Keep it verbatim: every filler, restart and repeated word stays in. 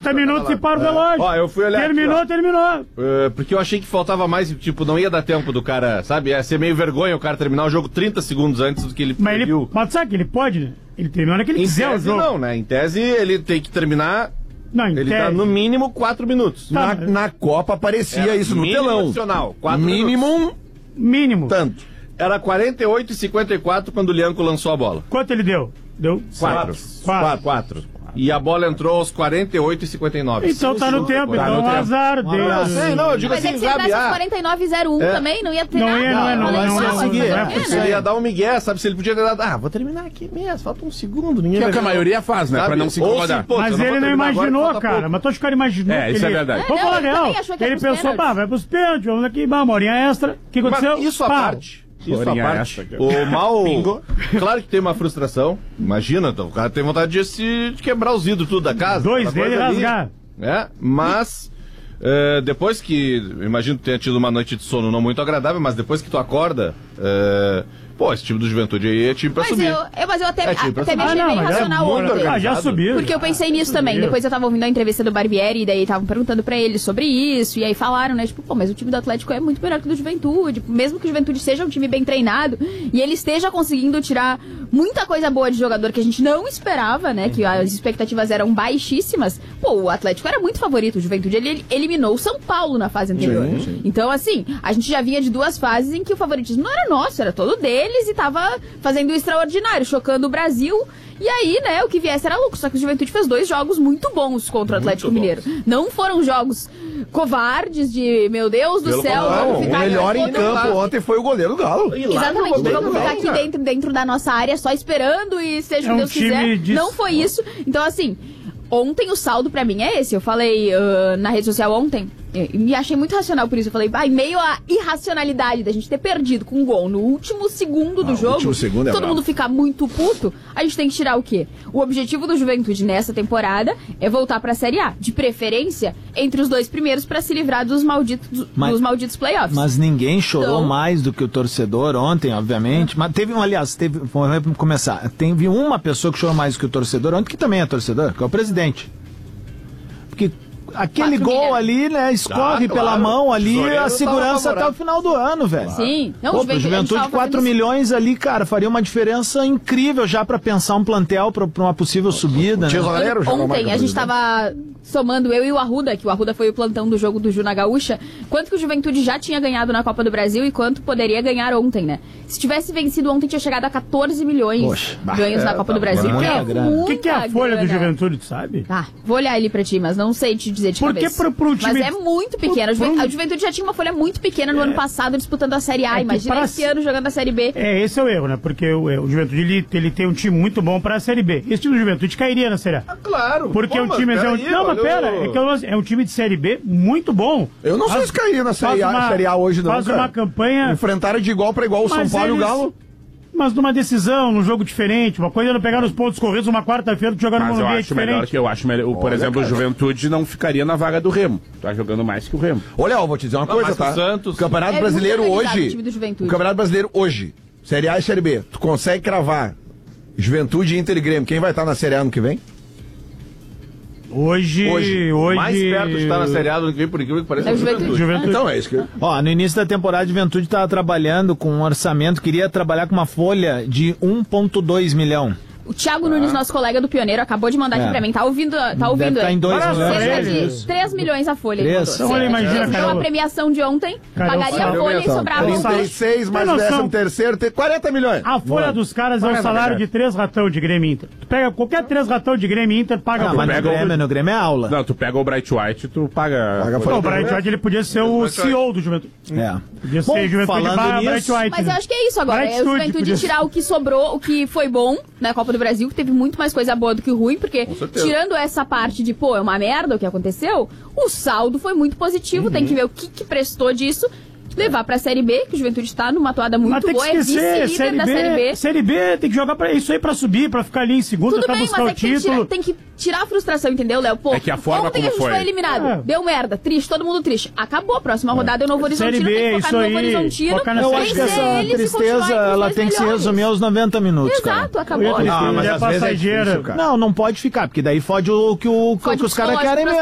trinta minutos e para o relógio. Ó, eu fui olhar Terminou, aqui, terminou. Uh, porque eu achei que faltava mais, tipo, não ia dar tempo do cara, sabe? Ia ser meio vergonha o cara terminar o jogo trinta segundos antes do que ele Mas pediu. ele, mas sabe que ele pode, né? Ele termina na hora que ele Em quiser tese, o jogo. não, né? Em tese, ele tem que terminar... Não, em Ele tese. dá no mínimo quatro minutos. Na, Tá, mas- na Copa aparecia Era isso no mínimo telão. adicional, quatro Mínimo Mínimo. tanto. Era quarenta e oito e cinquenta e quatro quando o Lianco lançou a bola. Quanto ele deu? Deu Quatro. Quatro. Quatro. E a bola entrou aos quarenta e oito e cinquenta e nove. Então tá no tempo, Tá então no um tempo. azar Não, dele. eu sei, não, eu digo Mas é assim, que se ele sabe? tivesse aos Ah, quarenta e nove e zero um É. também, não ia ter Não nada. ia, não ia, não, Falei, não, não, não, mas não, é, não, né? Ele ia dar um migué, sabe? Se ele podia ter dado, ah, vou terminar aqui mesmo, falta um segundo, ninguém Que é vai o que a ver. maioria faz, né? Sabe? Pra não se Ou incomodar. pô, eu Mas vou ele não terminar agora, imaginou, falta cara. pouco. Mas tu acha que o cara imaginou? É, que isso é ele... verdade. Vamos É, falar não, ele real. também achou que Ele ia pros pensou, pênaltis. pá, vai pros pênaltis, vamos aqui, bah, uma horinha extra. O que aconteceu? Mas isso à Pá. parte. Isso à Florinha parte. essa, cara. O mal. Bingo. Claro que tem uma frustração. Imagina, então, o cara tem vontade de, se, de quebrar os vidros tudo da casa. Dois aquela dele coisa ali, rasgar. né? Mas. é, depois que. Imagino que tenha tido uma noite de sono não muito agradável, mas depois que tu acorda. é, Pô, esse time do Juventude aí é time pra Mas subir. eu, eu, mas eu até, É, tipo, até me ah, achei não, bem mas é racional muito ontem. organizado. Ah, já subiu. Porque eu pensei nisso também. subiu. Depois eu tava ouvindo a entrevista do Barbieri e daí estavam perguntando pra ele sobre isso. E aí falaram, né? Tipo, pô, mas o time do Atlético é muito melhor que o do Juventude. Mesmo que o Juventude seja um time bem treinado e ele esteja conseguindo tirar muita coisa boa de jogador que a gente não esperava, né? Que as expectativas eram baixíssimas. Pô, o Atlético era muito favorito. O Juventude, ele eliminou o São Paulo na fase anterior. Sim, sim. Então, assim, a gente já vinha de duas fases em que o favoritismo não era nosso, era todo deles e tava fazendo o extraordinário, chocando o Brasil. E aí, né, o que viesse era lucro. Só que o Juventude fez dois jogos muito bons contra o Atlético Mineiro. Não foram jogos covardes de, meu Deus do Pelo céu, contrário, vamos O ficar melhor aqui em todo- campo ontem foi o goleiro do Galo. Exatamente, bem, vamos bem, ficar aqui cara. dentro, dentro da nossa área só esperando e seja o É que um Deus time quiser. de- Não foi isso. Então, assim, ontem o saldo pra mim é esse. Eu falei ah, na rede social ontem, e me achei muito racional por isso. Eu falei, ah, em meio à irracionalidade da gente ter perdido com um gol no último segundo do Ah, o jogo, último segundo é todo brabo. mundo ficar muito puto, a gente tem que tirar o quê? O objetivo do Juventude nessa temporada é voltar pra Série A. De preferência, entre os dois primeiros pra se livrar dos malditos, Mas- dos malditos playoffs. Mas ninguém chorou Então- mais do que o torcedor ontem, obviamente. Mas teve um, aliás, teve, vamos começar. Teve uma pessoa que chorou mais do que o torcedor ontem, que também é torcedor, que é o presidente. Porque aquele Quatro gol milhões. ali, né, escorre Ah, pela claro. mão ali, Tesoureiro a segurança tava até o final do ano, velho. Sim. Não, Pô, o pro Juventude, a gente Juventude, tava quatro fazendo isso. milhões ali, cara, faria uma diferença incrível já pra pensar um plantel pra, pra uma possível subida. Tinha Né? Zaneiro, já não marca Ontem a gente mais, né? tava somando eu e o Arruda, que o Arruda foi o plantão do jogo do Ju na Gaúcha, quanto que o Juventude já tinha ganhado na Copa do Brasil e quanto poderia ganhar ontem, né? Se tivesse vencido ontem, tinha chegado a catorze milhões Poxa, ganhos na Copa do Brasil. muita É grana. O que, que é a muita folha do grana. Juventude, tu sabe? Ah, vou olhar ele pra ti, mas não sei te dizer de Porque cabeça. pro- pro time- Mas é muito pequeno. A pro- Juventude, a Juventude já tinha uma folha muito pequena no ano passado disputando a Série A. É que Imagina pra- esse ano jogando a Série B. É, esse é o erro, né? Porque o, o Juventude, ele, ele tem um time muito bom pra Série B. Esse time do Juventude cairia na Série A. Claro. Porque Pô, é um mas time... É um, peraí, não, mas olha pera, o- é, que é um- é um time de Série B muito bom. Eu não sei Faz- se cairia na Série faz A, uma- Série A hoje, não, Faz cara. uma campanha... Enfrentaram de igual pra igual o São Mas Paulo e o eles- Galo. Mas numa decisão, num jogo diferente, uma coisa é não pegar nos pontos corridos uma quarta-feira de jogar num Mas eu ambiente acho melhor diferente. que eu acho melhor. Por Olha, exemplo, cara. o Juventude não ficaria na vaga do Remo. Tá jogando mais que o Remo. Olha, eu vou te dizer uma Não, coisa, mas tá? o Santos- O Campeonato É Brasileiro muito organizado hoje... o time do Juventude. O Campeonato Brasileiro hoje, Série A e Série B, tu consegue cravar Juventude, Inter e Grêmio. Quem vai estar na Série A ano que vem? Hoje, Hoje, hoje... Mais perto de estar na Série A do que vem, por incrível que pareça, É é o o Juventude. Juventude. Juventude. Então é isso que... Ó, no início da temporada, a Juventude estava trabalhando com um orçamento, queria trabalhar com uma folha de um vírgula dois milhão. O Thiago Nunes, nosso colega do Pioneiro, acabou de mandar É. aqui pra mim. Tá ouvindo, tá ouvindo Deve tá aí. em dois Parabéns. milhões. Cerca Ele. de três milhões a folha. ele Três. mandou. Então, olha, imagina, Então, cara, a o- premiação de ontem Cara, pagaria o a folha e salário- sobrava um trinta e seis mais Tem noção? décimo terceiro, tem quarenta milhões. A folha dos caras é o Paga, salário paga. de três ratão de Grêmio e Inter. Tu pega qualquer três ratão de Grêmio e Inter, paga Ah, a mas folha. no pega o- Grêmio, no Grêmio é aula. Não, tu pega o Bright White, tu paga. Paga a Pô, folha. o Bright White, ele podia ser o C E O do Juventude. É. Podia ser Bom, Juventude falando barra Bright nisso- White. Mas eu né? acho que é isso agora. Bright É o Studio, Juventude podia tirar o que sobrou, o que foi bom na Copa do Brasil, que teve muito mais coisa boa do que ruim, porque certeza. tirando essa parte de, pô, é uma merda o que aconteceu, o saldo foi muito positivo. Uhum. Tem que ver o que, que prestou disso, levar pra Série B, que o Juventude tá numa toada muito Mas tem que boa, é esquecer, vice-líder série da B, Série B. Série B tem que jogar pra isso aí pra subir, pra ficar ali em segundo, Tudo pra bem, buscar mas o é que tem que, tirar, título. tem que tirar a frustração, entendeu, Léo? Pô, É que a forma ontem como a gente foi. foi eliminado. É. Deu merda, triste, todo mundo triste. Acabou, a próxima rodada é o Novo Horizontino, Série B, tem que focar isso no Novo aí, Horizontino. focar na Eu Série acho que B. vencer essa eles e continuar tristeza, entre os ela dois tem que se melhores. resumir aos noventa minutos, cara. Exato, acabou. Eu ia ter Ah, mas é às vezes é passageira. difícil, cara. Não, não pode ficar, porque daí fode o que, o, Fode que os caras psicológico querem pras mesmo.